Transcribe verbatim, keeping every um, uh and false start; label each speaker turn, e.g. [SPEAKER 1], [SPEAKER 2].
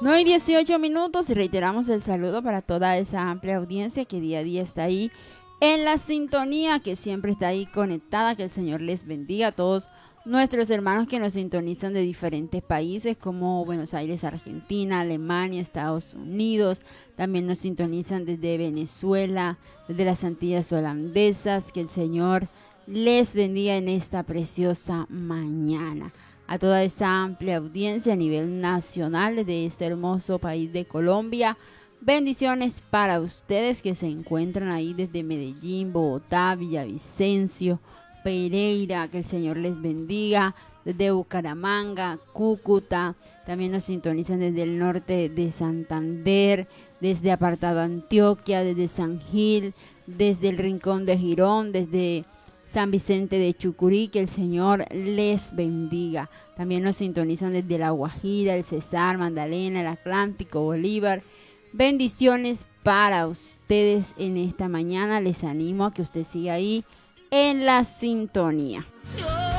[SPEAKER 1] nueve y dieciocho minutos y reiteramos el saludo para toda esa amplia audiencia que día a día está ahí en la sintonía, que siempre está ahí conectada. Que el Señor les bendiga a todos nuestros hermanos que nos sintonizan de diferentes países como Buenos Aires, Argentina, Alemania, Estados Unidos. También nos sintonizan desde Venezuela, desde las Antillas Holandesas. Que el Señor les bendiga en esta preciosa mañana. A toda esa amplia audiencia a nivel nacional de este hermoso país de Colombia. Bendiciones para ustedes que se encuentran ahí desde Medellín, Bogotá, Villavicencio, Pereira. Que el Señor les bendiga. Desde Bucaramanga, Cúcuta. También nos sintonizan desde el norte de Santander, desde Apartado Antioquia, desde San Gil, desde el Rincón de Girón, desde San Vicente de Chucurí. Que el Señor les bendiga. También nos sintonizan desde La Guajira, el Cesar, Magdalena, el Atlántico, Bolívar. Bendiciones para ustedes en esta mañana. Les animo a que usted siga ahí en la sintonía.